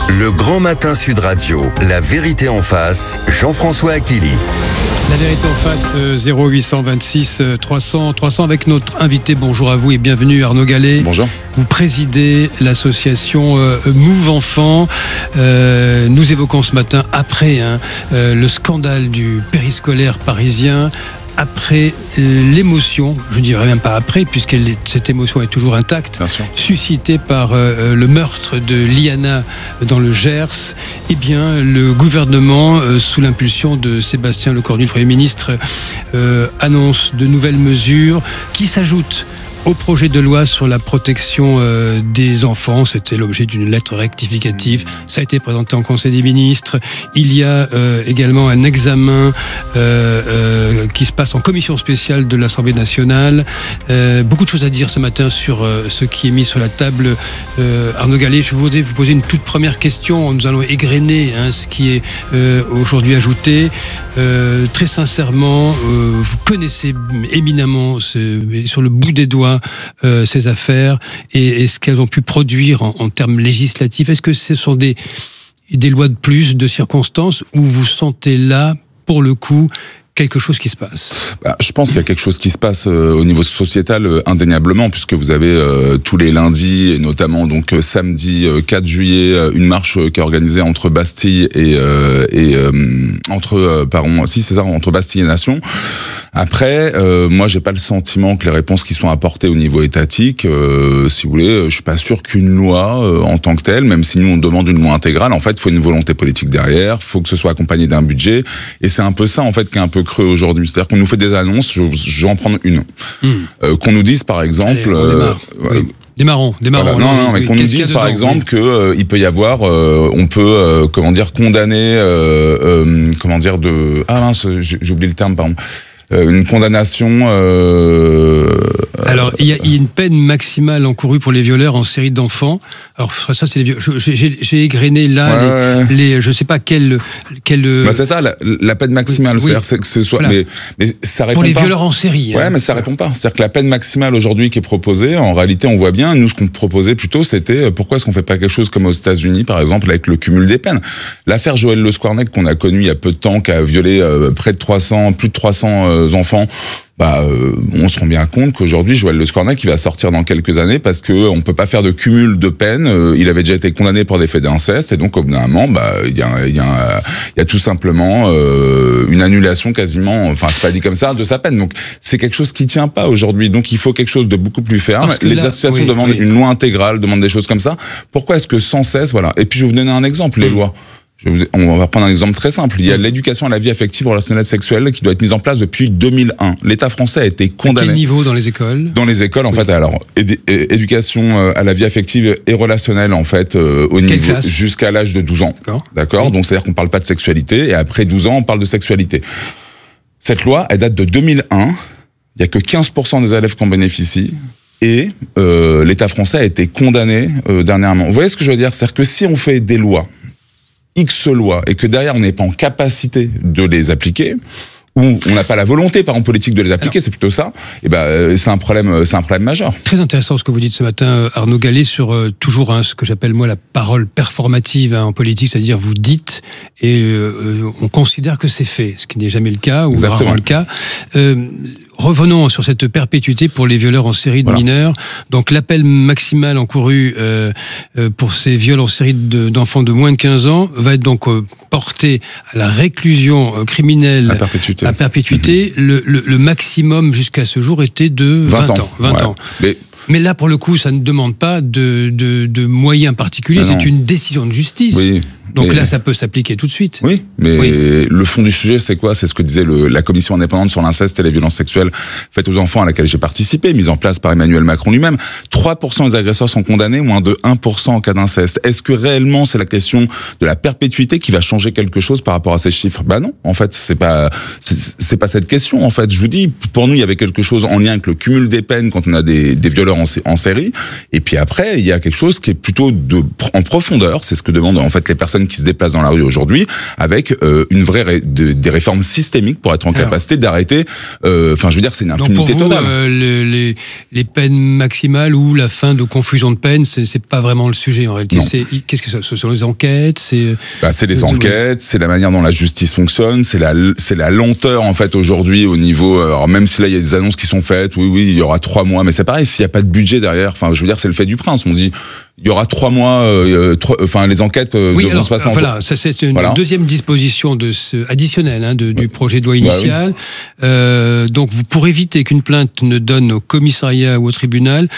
Le Grand Matin Sud Radio, la vérité en face, Jean-François Achilly. La vérité en face, 0826 300 300 avec notre invité. Bonjour à vous et bienvenue Arnaud Gallet. Bonjour. Vous présidez l'association Move Enfants. Nous évoquons ce matin, après le scandale du périscolaire parisien, après l'émotion, je dirais même pas après, puisque cette émotion est toujours intacte, suscitée par le meurtre de Liana dans le Gers, eh bien, le gouvernement, sous l'impulsion de Sébastien Lecornu, le Premier ministre, annonce de nouvelles mesures qui s'ajoutent au projet de loi sur la protection des enfants. C'était l'objet d'une lettre rectificative. Ça a été présenté en Conseil des ministres. Il y a également un examen qui se passe en commission spéciale de l'Assemblée nationale. Beaucoup de choses à dire ce matin sur ce qui est mis sur la table. Arnaud Gallet, je voudrais vous poser une toute première question. Nous allons égrener ce qui est aujourd'hui ajouté. Très sincèrement, vous connaissez éminemment sur le bout des doigts ces affaires et ce qu'elles ont pu produire en termes législatifs. Est-ce que ce sont des lois de plus, de circonstances, où vous sentez là, pour le coup, quelque chose qui se passe? Je pense qu'il y a quelque chose qui se passe au niveau sociétal indéniablement, puisque vous avez tous les lundis, et notamment donc samedi 4 juillet, une marche qui est organisée entre Bastille entre Bastille et Nation. Après, moi, j'ai pas le sentiment que les réponses qui sont apportées au niveau étatique, si vous voulez, je suis pas sûr qu'une loi en tant que telle, même si nous on demande une loi intégrale, en fait, il faut une volonté politique derrière, faut que ce soit accompagné d'un budget, et c'est un peu ça en fait qui est un peu creux aujourd'hui. C'est-à-dire qu'on nous fait des annonces, je vais en prendre une, qu'on nous dise par exemple. Démarrons. Voilà, non, mais qu'on nous dise par exemple que il peut y avoir, on peut condamner, j'ai oublié le terme, pardon. Une condamnation. Alors, il y a une peine maximale encourue pour les violeurs en série d'enfants. Alors, ça, c'est les j'ai égrené là les je sais pas quel. C'est ça, la peine maximale. Oui. C'est-à-dire que ce soit, voilà. mais ça répond pas. Pour les violeurs en série. Ouais, mais ça répond pas. C'est-à-dire que la peine maximale aujourd'hui qui est proposée, en réalité, on voit bien. Nous, ce qu'on proposait plutôt, c'était pourquoi est-ce qu'on fait pas quelque chose comme aux États-Unis, par exemple, avec le cumul des peines. L'affaire Joël Le Squarnec qu'on a connue il y a peu de temps, qui a violé plus de 300 enfants. On se rend bien compte qu'aujourd'hui, Joël Le Squarnec, il va sortir dans quelques années parce que on peut pas faire de cumul de peine. Il avait déjà été condamné pour des faits d'inceste et donc au bout d'un moment, il y a tout simplement une annulation quasiment. Enfin, c'est pas dit comme ça, de sa peine. Donc c'est quelque chose qui tient pas aujourd'hui. Donc il faut quelque chose de beaucoup plus ferme. Les associations demandent une loi intégrale, demandent des choses comme ça. Pourquoi est-ce que sans cesse, voilà. Et puis je vais vous donner un exemple, les lois. On va prendre un exemple très simple. Il y a l'éducation à la vie affective, relationnelle, sexuelle qui doit être mise en place depuis 2001. L'État français a été condamné. À quel niveau dans les écoles? Dans les écoles, en fait, alors éducation à la vie affective et relationnelle, en fait, au niveau jusqu'à l'âge de 12 ans. D'accord. Oui. Donc c'est-à-dire qu'on parle pas de sexualité et après 12 ans, on parle de sexualité. Cette loi, elle date de 2001. Il y a que 15% des élèves qui en bénéficient. Et l'État français a été condamné dernièrement. Vous voyez ce que je veux dire? C'est-à-dire que si on fait des lois, X lois, et que derrière on n'est pas en capacité de les appliquer, ou on n'a pas la volonté, par exemple, politique de les appliquer, c'est plutôt ça, et c'est un problème majeur. Très intéressant ce que vous dites ce matin, Arnaud Gallet, sur toujours ce que j'appelle moi la parole performative en politique, c'est-à-dire vous dites, et on considère que c'est fait, ce qui n'est jamais le cas, ou rarement le cas. Revenons sur cette perpétuité pour les violeurs en série de mineurs. Donc l'appel maximal encouru pour ces viols en série d'enfants de moins de 15 ans va être donc porté à la réclusion criminelle à perpétuité. Le maximum jusqu'à ce jour était de 20 ans. Mais là, pour le coup, ça ne demande pas de moyens particuliers, c'est une décision de justice. Oui. Donc là, ça peut s'appliquer tout de suite. Oui, mais le fond du sujet, c'est quoi? C'est ce que disait la commission indépendante sur l'inceste et les violences sexuelles faites aux enfants à laquelle j'ai participé, mise en place par Emmanuel Macron lui-même. 3% des agresseurs sont condamnés, moins de 1% en cas d'inceste. Est-ce que réellement c'est la question de la perpétuité qui va changer quelque chose par rapport à ces chiffres? Non, en fait, c'est pas cette question. En fait, je vous dis, pour nous, il y avait quelque chose en lien avec le cumul des peines quand on a des violeurs en série. Et puis après, il y a quelque chose qui est plutôt en profondeur. C'est ce que demandent en fait les personnes qui se déplacent dans la rue aujourd'hui, avec une vraie des réformes systémiques pour être en capacité d'arrêter. Enfin, je veux dire, c'est une impunité totale. Les peines maximales ou la fin de confusion de peine, c'est pas vraiment le sujet en réalité. Qu'est-ce que ce sont les enquêtes? C'est les enquêtes, c'est la manière dont la justice fonctionne, c'est la lenteur en fait aujourd'hui au niveau. Alors même si là il y a des annonces qui sont faites, oui, il y aura 3 mois, mais c'est pareil, s'il n'y a pas de budget derrière. Enfin, je veux dire, c'est le fait du prince. On dit. Il y aura 3 mois, les enquêtes devront se passer en... Voilà, ça c'est une deuxième disposition additionnelle du projet de loi initial. Donc, pour éviter qu'une plainte ne donne au commissariat ou au tribunal,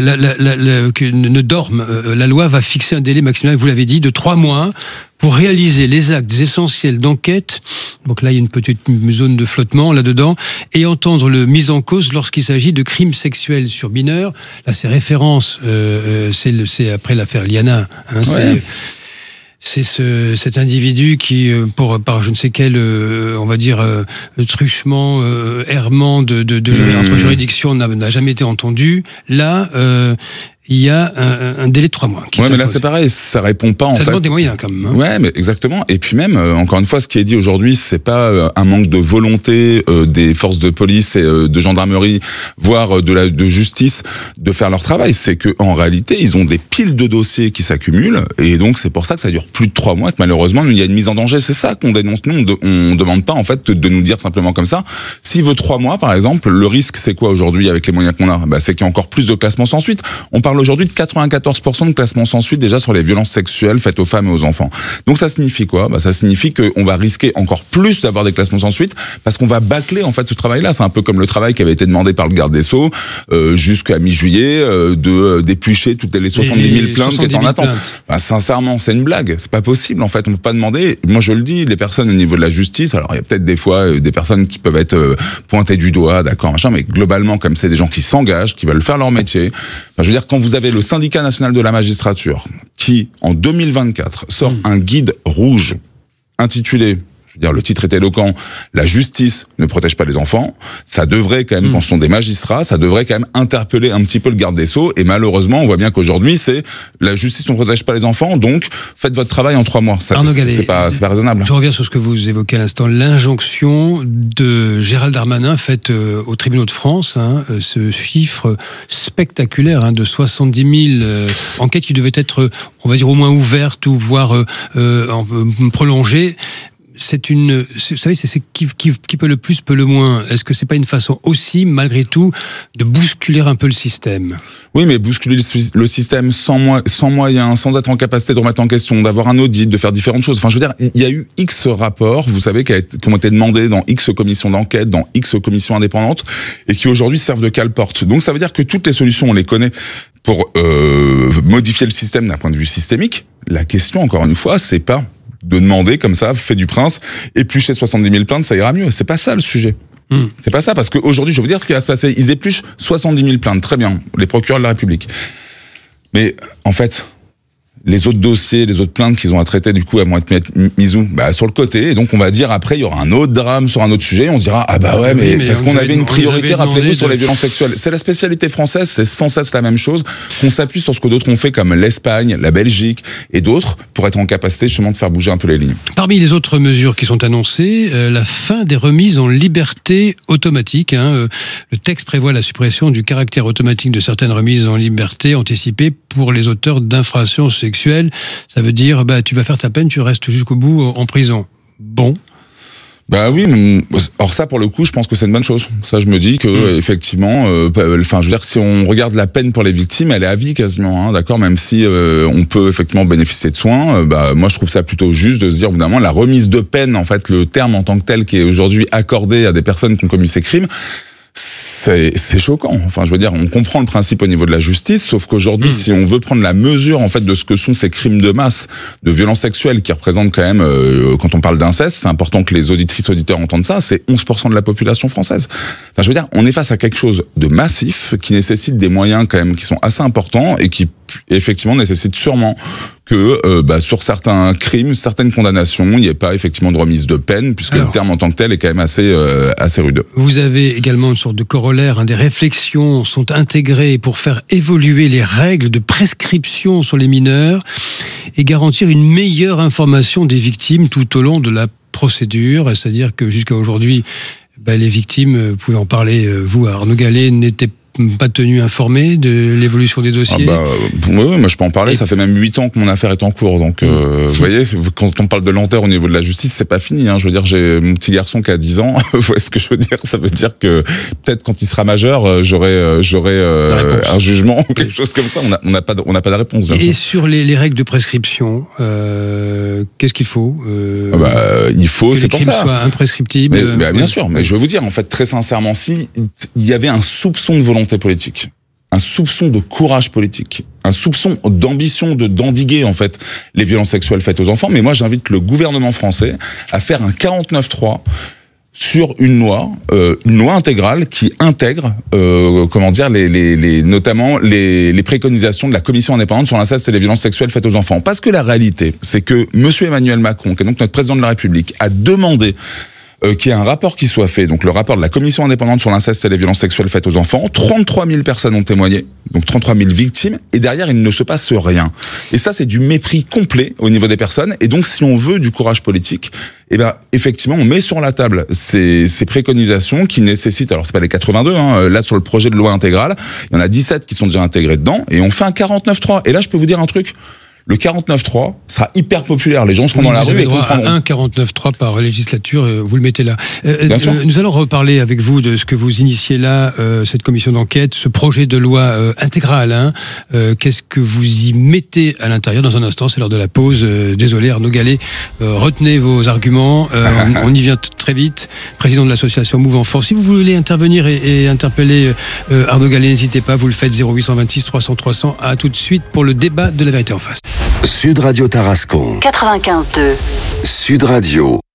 ne dorme, la loi va fixer un délai maximal, vous l'avez dit, de 3 mois pour réaliser les actes essentiels d'enquête. Donc là, il y a une petite zone de flottement là-dedans, et entendre le mis en cause lorsqu'il s'agit de crimes sexuels sur mineurs. Là, c'est référence, c'est après l'affaire Liana. C'est cet individu qui, par je ne sais quel, on va dire, truchement, errement entre juridictions, n'a jamais été entendu. Là, il y a un délai de 3 mois. Ouais, mais là c'est pareil, ça répond pas en fait. Ça demande des moyens quand même. Ouais, mais exactement. Et puis même, encore une fois, ce qui est dit aujourd'hui, c'est pas un manque de volonté des forces de police et de gendarmerie, voire de justice, de faire leur travail. C'est que en réalité, ils ont des piles de dossiers qui s'accumulent, et donc c'est pour ça que ça dure plus de 3 mois. Que malheureusement, il y a une mise en danger. C'est ça qu'on dénonce. Nous, on demande pas en fait de nous dire simplement comme ça. S'il veut 3 mois, par exemple, le risque c'est quoi aujourd'hui avec les moyens qu'on a? C'est qu'il y a encore plus de classements sans suite. On parle aujourd'hui de 94% de classement sans suite déjà sur les violences sexuelles faites aux femmes et aux enfants. Donc ça signifie quoi? Ça signifie qu'on va risquer encore plus d'avoir des classements sans suite parce qu'on va bâcler en fait ce travail-là. C'est un peu comme le travail qui avait été demandé par le garde des Sceaux jusqu'à mi-juillet de d'éplucher toutes les 70 000 plaintes qui étaient en attente. Sincèrement, c'est une blague. C'est pas possible en fait. On peut pas demander. Moi je le dis, les personnes au niveau de la justice. Alors il y a peut-être des fois des personnes qui peuvent être pointées du doigt, d'accord, machin, mais globalement comme c'est des gens qui s'engagent, qui veulent faire leur métier. Je veux dire, quand vous avez le syndicat national de la magistrature qui, en 2024, sort un guide rouge intitulé, je veux dire, le titre est éloquent, la justice ne protège pas les enfants, ça devrait quand même, quand ce sont des magistrats, ça devrait quand même interpeller un petit peu le garde des Sceaux, et malheureusement, on voit bien qu'aujourd'hui, c'est la justice ne protège pas les enfants, donc faites votre travail en 3 mois. Ça, c'est pas raisonnable. Je reviens sur ce que vous évoquez à l'instant, l'injonction de Gérald Darmanin faite aux tribunaux de France, ce chiffre spectaculaire de 70 000 enquêtes qui devaient être, on va dire, au moins ouvertes ou voire prolongées. Vous savez, c'est qui peut le plus, peut le moins. Est-ce que c'est pas une façon aussi, malgré tout, de bousculer un peu le système? Oui, mais bousculer le système sans moyens, sans être en capacité de remettre en question, d'avoir un audit, de faire différentes choses. Enfin, je veux dire, il y a eu X rapports, vous savez, qui ont été demandés dans X commissions d'enquête, dans X commissions indépendantes, et qui aujourd'hui servent de cale-porte. Donc ça veut dire que toutes les solutions, on les connaît pour modifier le système d'un point de vue systémique. La question, encore une fois, c'est pas de demander comme ça, fait du prince, éplucher 70 000 plaintes, ça ira mieux. C'est pas ça le sujet. C'est pas ça, parce qu'aujourd'hui, je vais vous dire ce qui va se passer. Ils épluchent 70 000 plaintes, très bien, les procureurs de la République. Mais en fait, les autres dossiers, les autres plaintes qu'ils ont à traiter, du coup, elles vont être mises où? Sur le côté. Et donc, on va dire après, il y aura un autre drame sur un autre sujet. On dira, mais parce qu'on avait une priorité, rappelez-vous, sur les violences sexuelles. C'est la spécialité française, c'est sans cesse la même chose. Qu'on s'appuie sur ce que d'autres ont fait, comme l'Espagne, la Belgique et d'autres, pour être en capacité justement de faire bouger un peu les lignes. Parmi les autres mesures qui sont annoncées, la fin des remises en liberté automatique. Le texte prévoit la suppression du caractère automatique de certaines remises en liberté anticipées pour les auteurs d'infractions sexuelles. Ça veut dire, tu vas faire ta peine, tu restes jusqu'au bout en prison. Bon. Oui, or ça pour le coup, je pense que c'est une bonne chose. Ça, je me dis que effectivement, je veux dire, si on regarde la peine pour les victimes, elle est à vie quasiment, d'accord. Même si on peut effectivement bénéficier de soins, moi je trouve ça plutôt juste de se dire, évidemment, la remise de peine, en fait, le terme en tant que tel qui est aujourd'hui accordé à des personnes qui ont commis ces crimes. C'est choquant. Enfin, je veux dire, on comprend le principe au niveau de la justice, sauf qu'aujourd'hui, si on veut prendre la mesure, en fait, de ce que sont ces crimes de masse, de violences sexuelles, qui représentent quand même, quand on parle d'inceste, c'est important que les auditrices, auditeurs entendent ça, c'est 11% de la population française. Enfin, je veux dire, on est face à quelque chose de massif, qui nécessite des moyens quand même qui sont assez importants et qui, effectivement, nécessite sûrement que sur certains crimes, certaines condamnations, il n'y ait pas effectivement de remise de peine, puisque le terme en tant que tel est quand même assez rude. Vous avez également une sorte de corollaire, des réflexions sont intégrées pour faire évoluer les règles de prescription sur les mineurs, et garantir une meilleure information des victimes tout au long de la procédure. C'est-à-dire que jusqu'à aujourd'hui, les victimes, vous pouvez en parler, vous, Arnaud Gallet, n'étaient pas tenu informé de l'évolution des dossiers. Oui, moi je peux en parler. Ça fait même 8 ans que mon affaire est en cours. Donc, vous voyez, quand on parle de lenteur au niveau de la justice, c'est pas fini. Je veux dire, j'ai mon petit garçon qui a 10 ans. Vous voyez ce que je veux dire? Ça veut dire que peut-être quand il sera majeur, j'aurai un jugement ou quelque chose comme ça. On n'a pas de réponse. Et sur les règles de prescription, qu'est-ce qu'il faut? Il faut, c'est pour ça. Que les crimes soient imprescriptibles. Mais bien sûr. Mais je vais vous dire, en fait, très sincèrement, si il y avait un soupçon de volonté politique, un soupçon de courage politique, un soupçon d'ambition d'endiguer en fait les violences sexuelles faites aux enfants, mais moi j'invite le gouvernement français à faire un 49.3 sur une loi intégrale qui intègre notamment les préconisations de la commission indépendante sur l'inceste et les violences sexuelles faites aux enfants. Parce que la réalité, c'est que monsieur Emmanuel Macron, qui est donc notre président de la République, a demandé qu'il y ait un rapport qui soit fait, donc le rapport de la commission indépendante sur l'inceste et les violences sexuelles faites aux enfants. 33 000 personnes ont témoigné, donc 33 000 victimes, et derrière il ne se passe rien. Et ça c'est du mépris complet au niveau des personnes, et donc si on veut du courage politique, effectivement on met sur la table ces préconisations qui nécessitent, alors c'est pas les 82, là sur le projet de loi intégrale, il y en a 17 qui sont déjà intégrés dedans, et on fait un 49.3. Et là je peux vous dire un truc, le 49.3 sera hyper populaire. Les gens seront dans la rue et comprendront. Un 49.3 par législature, vous le mettez là. Bien sûr. Nous allons reparler avec vous de ce que vous initiez là, cette commission d'enquête, ce projet de loi intégral. Qu'est-ce que vous y mettez à l'intérieur? Dans un instant, c'est l'heure de la pause. Désolé Arnaud Gallet, retenez vos arguments. On y vient très vite. Président de l'association Move Enfants. Si vous voulez intervenir et interpeller Arnaud Gallet, n'hésitez pas, vous le faites 0826 300 300. À tout de suite pour le débat de la vérité en face. Sud Radio Tarascon. 95.2. Sud Radio.